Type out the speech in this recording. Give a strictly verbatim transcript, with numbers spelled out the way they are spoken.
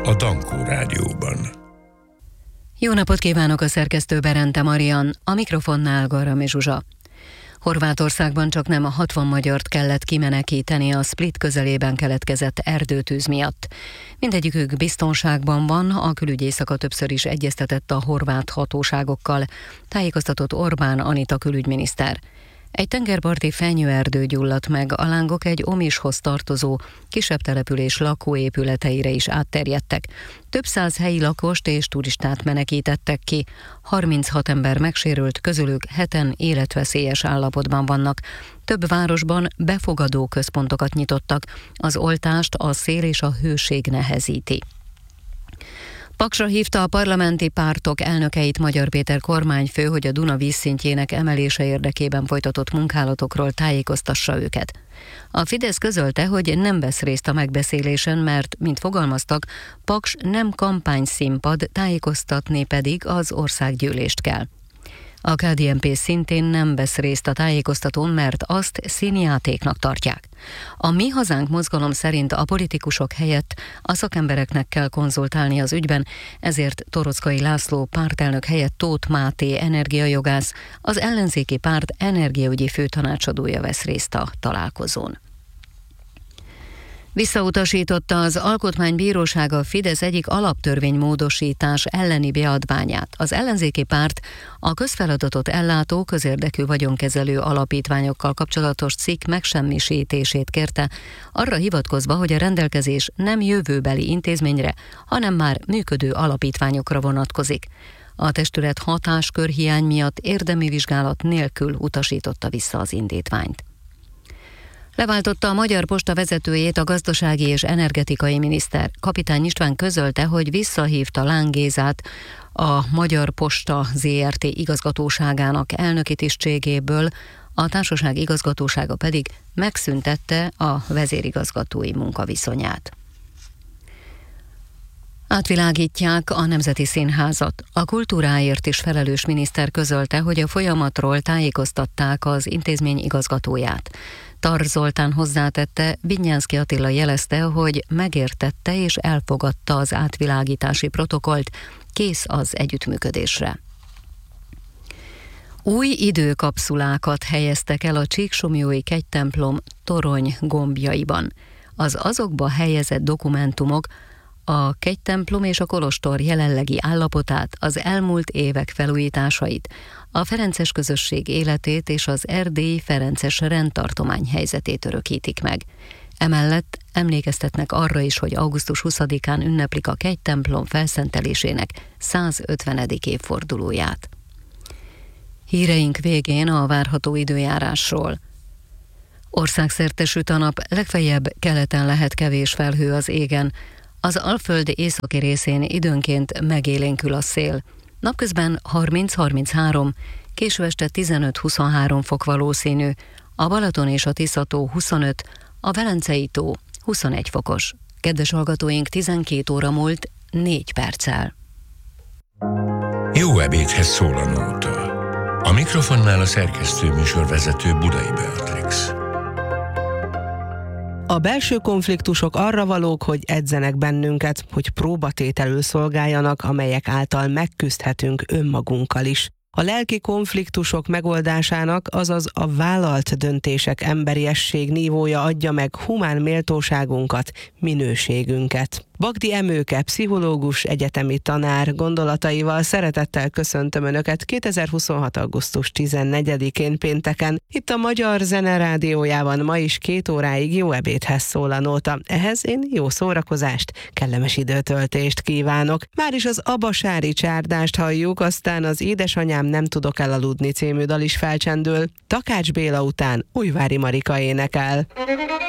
a Dankó Rádióban. Jó napot kívánok, a szerkesztő Berente Marian, a mikrofonnál Garami Zsuzsa. Horvátországban csaknem a hatvan magyart kellett kimenekíteni a Split közelében keletkezett erdőtűz miatt. Mindegyikük biztonságban van, a külügyészaka többször is egyeztetett a horvát hatóságokkal, tájékoztatott Orbán Anita külügyminiszter. Egy tengerparti fenyőerdő gyulladt meg, a lángok egy Omishoz tartozó, kisebb település lakóépületeire is átterjedtek. Több száz helyi lakost és turistát menekítettek ki, harminchat ember megsérült, közülük heten életveszélyes állapotban vannak. Több városban befogadó központokat nyitottak, az oltást a szél és a hőség nehezíti. Paksra hívta a parlamenti pártok elnökeit Magyar Péter kormányfő, hogy a Duna vízszintjének emelése érdekében folytatott munkálatokról tájékoztassa őket. A Fidesz közölte, hogy nem vesz részt a megbeszélésen, mert, mint fogalmaztak, Paks nem kampányszínpad, tájékoztatni pedig az országgyűlést kell. A ká dé en pé szintén nem vesz részt a tájékoztatón, mert azt színjátéknak tartják. A Mi Hazánk mozgalom szerint a politikusok helyett a szakembereknek kell konzultálni az ügyben, ezért Torockai László pártelnök helyett Tóth Máté energiajogász, az ellenzéki párt energiaügyi főtanácsadója vesz részt a találkozón. Visszautasította az Alkotmánybíróság a Fidesz egyik alaptörvénymódosítás elleni beadványát. Az ellenzéki párt a közfeladatot ellátó, közérdekű vagyonkezelő alapítványokkal kapcsolatos cikk megsemmisítését kérte, arra hivatkozva, hogy a rendelkezés nem jövőbeli intézményre, hanem már működő alapítványokra vonatkozik. A testület hatáskörhiány miatt érdemi vizsgálat nélkül utasította vissza az indítványt. Leváltotta a Magyar Posta vezetőjét a gazdasági és energetikai miniszter. Kapitány István közölte, hogy visszahívta Láng Gézát a Magyar Posta zé er té igazgatóságának elnöki tisztségéből, a társaság igazgatósága pedig megszüntette a vezérigazgatói munkaviszonyát. Átvilágítják a Nemzeti Színházat. A kultúráért is felelős miniszter közölte, hogy a folyamatról tájékoztatták az intézmény igazgatóját. Tar Zoltán hozzátette, Vinyánszky Attila jelezte, hogy megértette és elfogadta az átvilágítási protokollt, kész az együttműködésre. Új időkapszulákat helyeztek el a Csíksomlyói kegytemplom torony gombjaiban. Az azokba helyezett dokumentumok a kegytemplom és a kolostor jelenlegi állapotát, az elmúlt évek felújításait, a ferences közösség életét és az erdélyi ferences rendtartomány helyzetét örökítik meg. Emellett emlékeztetnek arra is, hogy augusztus huszadikán ünneplik a kegytemplom felszentelésének százötvenedik évfordulóját. Híreink végén a várható időjárásról. Országszerte süt a nap, legfeljebb keleten lehet kevés felhő az égen. Az Alföld északi részén időnként megélénkül a szél. Napközben harminc-harminchárom, késő este tizenöt-huszonhárom fok valószínű, a Balaton és a Tisza-tó huszonöt, a Velencei tó huszonegy fokos. Kedves hallgatóink, tizenkét óra múlt négy perccel. Jó ebédhez szól a nóta. A mikrofonnál a szerkesztő műsorvezető Budai Beatrix. A belső konfliktusok arra valók, hogy edzenek bennünket, hogy próbatételül szolgáljanak, amelyek által megküzdhetünk önmagunkkal is. A lelki konfliktusok megoldásának, azaz a vállalt döntések emberiesség nívója adja meg humán méltóságunkat, minőségünket. Bagdi Emőke, pszichológus, egyetemi tanár gondolataival szeretettel köszöntöm Önöket kétezer-huszonhat. augusztus tizennegyedikén pénteken. Itt a Magyar Zene Rádiójában ma is két óráig jó ebédhez szól a nóta. Ehhez én jó szórakozást, kellemes időtöltést kívánok. Már is az Abasári csárdást halljuk, aztán az Édesanyám nem tudok elaludni című dal is felcsendül. Takács Béla után Újvári Marika énekel.